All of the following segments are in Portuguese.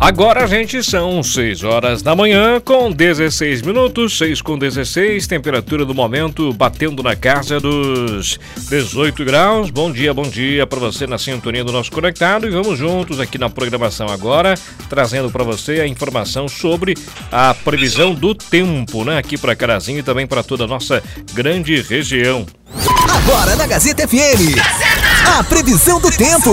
Agora, gente, são 6 horas da manhã com 16 minutos, 6 com 16, temperatura do momento batendo na casa dos 18 graus. Bom dia para você na sintonia do nosso Conectado, e vamos juntos aqui na programação agora, trazendo para você a informação sobre a previsão do tempo, né? Aqui para Carazinho e também para toda a nossa grande região. Agora na Gazeta FM, a previsão do tempo.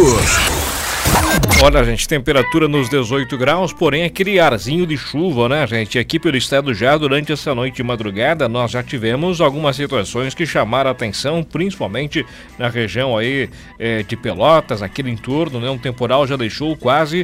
Olha, gente, temperatura nos 18 graus, porém aquele arzinho de chuva, né, gente? Aqui pelo estado já durante essa noite e madrugada nós já tivemos algumas situações que chamaram a atenção, principalmente na região aí de Pelotas, aquele entorno, né? Um temporal já deixou quase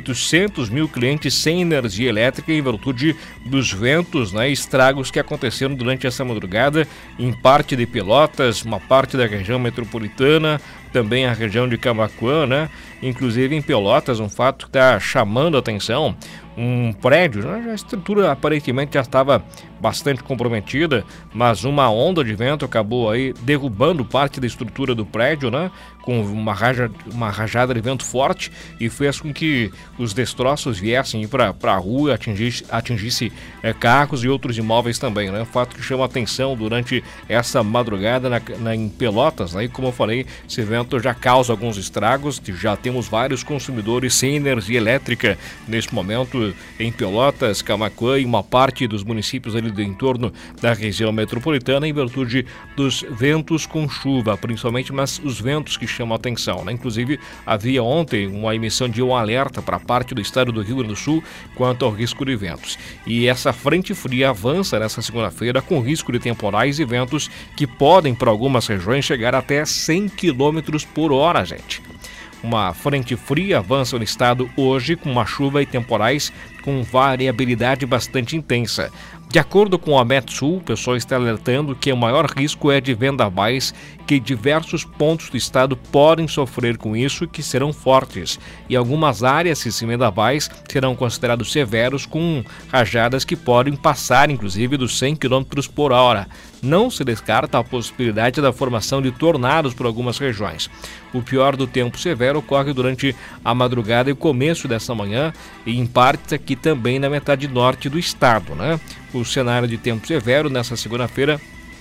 800 mil clientes sem energia elétrica em virtude dos ventos, né? Estragos que aconteceram durante essa madrugada em parte de Pelotas, uma parte da região metropolitana, também a região de Camaquã, né? Inclusive em Pelotas, um fato que está chamando a atenção, um prédio, né? A estrutura aparentemente já estava bastante comprometida, mas uma onda de vento acabou aí derrubando parte da estrutura do prédio, né? Com uma rajada de vento forte, e fez com que os destroços viessem para a rua, atingisse carros e outros imóveis também, né? Um fato que chama atenção durante essa madrugada em Pelotas, né? E como eu falei, esse vento já causa alguns estragos, já temos vários consumidores sem energia elétrica nesse momento em Pelotas, Camaquã e uma parte dos municípios ali do entorno da região metropolitana em virtude dos ventos com chuva, principalmente, mas os ventos que chamam a atenção, né? Inclusive, havia ontem uma emissão de um alerta para parte do estado do Rio Grande do Sul quanto ao risco de ventos. E essa frente fria avança nessa segunda-feira com risco de temporais e ventos que podem, para algumas regiões, chegar até 100 km por hora, gente. Uma frente fria avança no estado hoje com uma chuva e temporais com variabilidade bastante intensa. De acordo com a Metsul, o pessoal está alertando que o maior risco é de vendavais, que diversos pontos do estado podem sofrer com isso, que serão fortes. E algumas áreas, esses vendavais, serão considerados severos, com rajadas que podem passar, inclusive, dos 100 km por hora. Não se descarta a possibilidade da formação de tornados por algumas regiões. O pior do tempo severo ocorre durante a madrugada e o começo dessa manhã, e em partes aqui também na metade norte do estado, né? O cenário de tempo severo nessa segunda-feira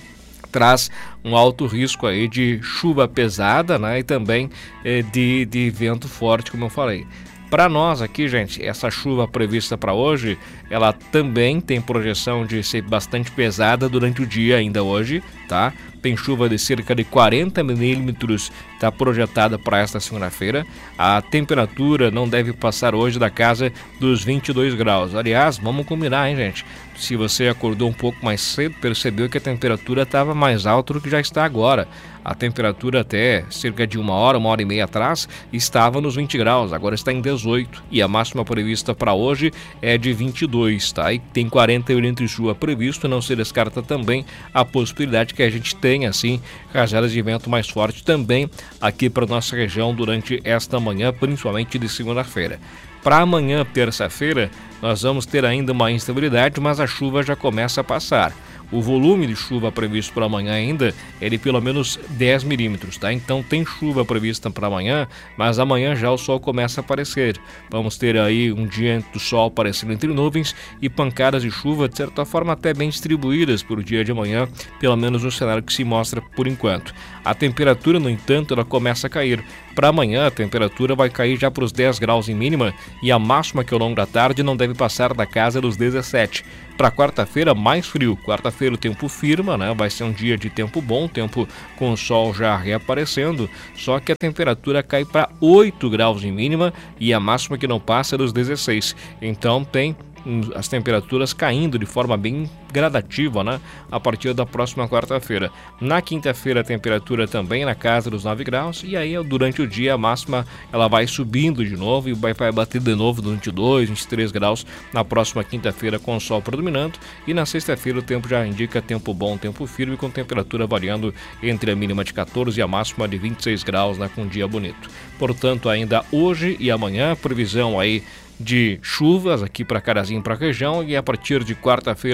traz um alto risco aí de chuva pesada, né? E também de vento forte, como eu falei. Para nós aqui, gente, essa chuva prevista para hoje, ela também tem projeção de ser bastante pesada durante o dia ainda hoje, tá? Tem chuva de cerca de 40 milímetros, está projetada para esta segunda-feira. A temperatura não deve passar hoje da casa dos 22 graus. Aliás, vamos combinar, hein, gente? Se você acordou um pouco mais cedo, percebeu que a temperatura estava mais alta do que já está agora. A temperatura até cerca de uma hora e meia atrás estava nos 20 graus, agora está em 18. E a máxima prevista para hoje é de 22, tá? E tem 40 milímetros de chuva previsto, não se descarta também a possibilidade que a gente tenha, assim, rajadas de vento mais forte também aqui para nossa região durante esta manhã, principalmente de segunda-feira. Para amanhã, terça-feira, nós vamos ter ainda uma instabilidade, mas a chuva já começa a passar. O volume de chuva previsto para amanhã ainda é de pelo menos 10 milímetros, tá? Então tem chuva prevista para amanhã, mas amanhã já o sol começa a aparecer. Vamos ter aí um dia do sol aparecendo entre nuvens e pancadas de chuva, de certa forma até bem distribuídas para o dia de amanhã, pelo menos no cenário que se mostra por enquanto. A temperatura, no entanto, ela começa a cair. Para amanhã a temperatura vai cair já para os 10 graus em mínima e a máxima que ao longo da tarde não deve passar da casa dos 17. Para quarta-feira, mais frio. Quarta-feira o tempo firma, né? Vai ser um dia de tempo bom, tempo com o sol já reaparecendo, só que a temperatura cai para 8 graus em mínima e a máxima que não passa é dos 16. Então tem as temperaturas caindo de forma bem gradativa, né? A partir da próxima quarta-feira. Na quinta-feira a temperatura também na casa dos 9 graus e aí durante o dia a máxima ela vai subindo de novo e vai bater de novo no 22, 23 graus na próxima quinta-feira com o sol predominando, e na sexta-feira o tempo já indica tempo bom, tempo firme, com temperatura variando entre a mínima de 14 e a máxima de 26 graus, né? Com um dia bonito. Portanto, ainda hoje e amanhã, previsão aí de chuvas aqui para Carazinho, para a região, e a partir de quarta-feira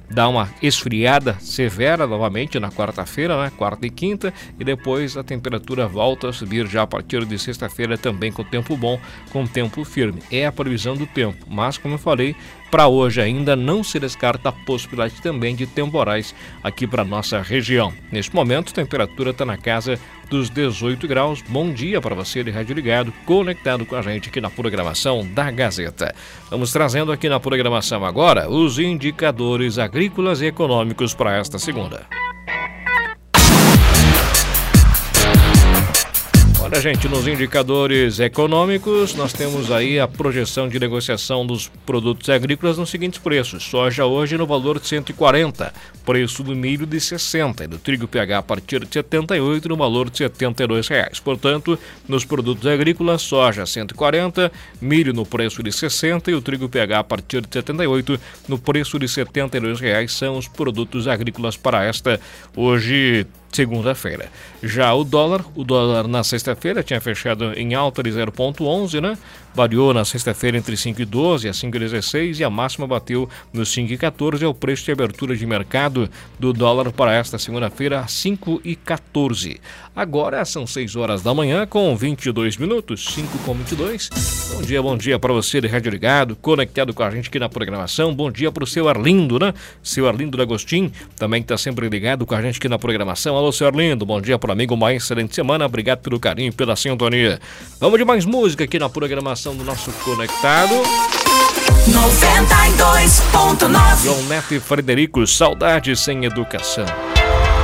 dá uma esfriada severa novamente na quarta-feira, né? Quarta e quinta, e depois a temperatura volta a subir já a partir de sexta-feira também com tempo bom, com tempo firme. É a previsão do tempo, mas como eu falei, para hoje ainda não se descarta a possibilidade também de temporais aqui para nossa região. Neste momento, a temperatura está na casa dos 18 graus. Bom dia para você de rádio ligado, conectado com a gente aqui na programação da Gazeta. Vamos trazendo aqui na programação agora os indicadores agrícolas e econômicos para esta segunda. Olha, gente, nos indicadores econômicos, nós temos aí a projeção de negociação dos produtos agrícolas nos seguintes preços. Soja hoje no valor de 140, preço do milho de 60 e do trigo PH a partir de 78 no valor de R$ 72. Portanto, nos produtos agrícolas, soja 140, milho no preço de 60 e o trigo PH a partir de 78 no preço de R$ 72 são os produtos agrícolas para esta hoje, segunda-feira. Já o dólar na sexta-feira tinha fechado em alta de 0,11, né? Variou na sexta-feira entre 5,12 a 5,16 e a máxima bateu nos 5,14. É o preço de abertura de mercado do dólar para esta segunda-feira, 5,14. Agora são 6 horas da manhã com 22 minutos, 5:22. Bom dia para você de rádio ligado, conectado com a gente aqui na programação. Bom dia para o seu Arlindo, né? Seu Arlindo D'Agostin, também está sempre ligado com a gente aqui na programação. Alô, seu Arlindo, bom dia para o amigo, uma excelente semana. Obrigado pelo carinho, pela sintonia. Vamos de mais música aqui na programação do nosso Conectado. 92.9 João Neto e Frederico, Saudade Sem Educação.